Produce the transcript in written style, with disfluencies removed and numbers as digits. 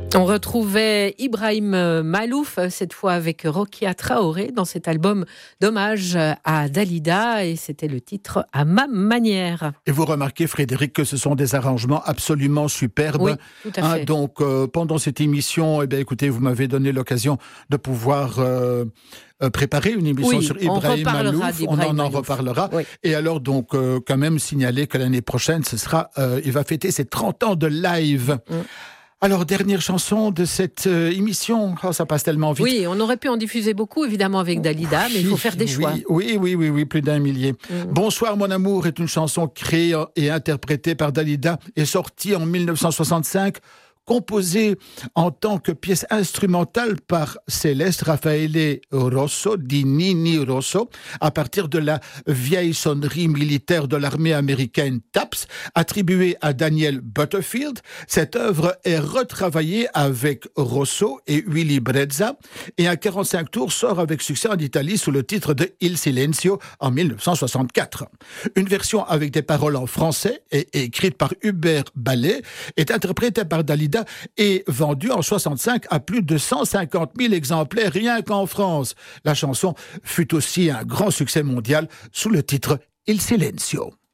On retrouvait Ibrahim Malouf, cette fois avec Rokia Traoré, dans cet album d'hommage à Dalida, et c'était le titre « À ma manière ». Et vous remarquez, Frédéric, que ce sont des arrangements absolument superbes. Oui, tout à fait. Donc, pendant cette émission, écoutez, vous m'avez donné l'occasion de pouvoir préparer une émission sur Ibrahim Malouf. On en reparlera. Oui. Et alors, donc, quand même signaler que l'année prochaine, il va fêter ses 30 ans de live. Alors, dernière chanson de cette émission. Oh, ça passe tellement vite. Oui, on aurait pu en diffuser beaucoup, évidemment, avec Dalida, mais il faut faire des choix. Oui, plus d'un millier. Bonsoir, mon amour est une chanson créée et interprétée par Dalida et sortie en 1965. Composée en tant que pièce instrumentale par Céleste Raffaele Rosso, dit Nini Rosso, à partir de la vieille sonnerie militaire de l'armée américaine TAPS, attribuée à Daniel Butterfield. Cette œuvre est retravaillée avec Rosso et Willy Brezza, et un 45 tours sort avec succès en Italie sous le titre de Il Silenzio en 1964. Une version avec des paroles en français et écrite par Hubert Ballet est interprétée par Dalida et vendue en 65 à plus de 150 000 exemplaires rien qu'en France. La chanson fut aussi un grand succès mondial sous le titre Il Silenzio.